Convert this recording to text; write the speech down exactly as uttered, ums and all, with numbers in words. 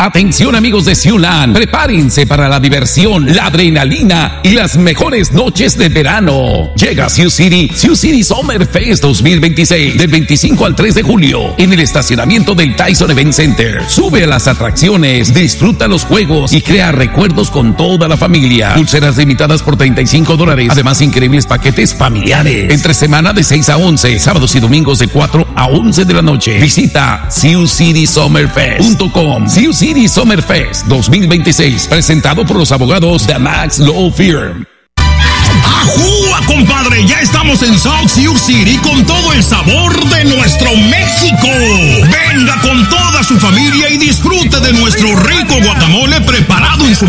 Atención amigos de Siuland, prepárense para la diversión, la adrenalina y las mejores noches de verano. Llega Sioux City, Sioux City Summer Fest dos mil veintiséis, del veinticinco al tres de julio, en el estacionamiento del Tyson Event Center. Sube a las atracciones, disfruta los juegos y crea recuerdos con toda la familia. Pulseras limitadas por treinta y cinco dólares, además increíbles paquetes familiares. Entre semana de seis a once, sábados y domingos de cuatro a once de la noche. Visita Sioux City Summer Fest punto com. Sioux City Summer Fest dos mil veintiséis, presentado por los abogados de Max Law Firm. ¡Ajúa, compadre! Ya estamos en South Sioux City con todo el sabor de nuestro México. Venga con toda su familia y disfrute de nuestro rico guacamole preparado en su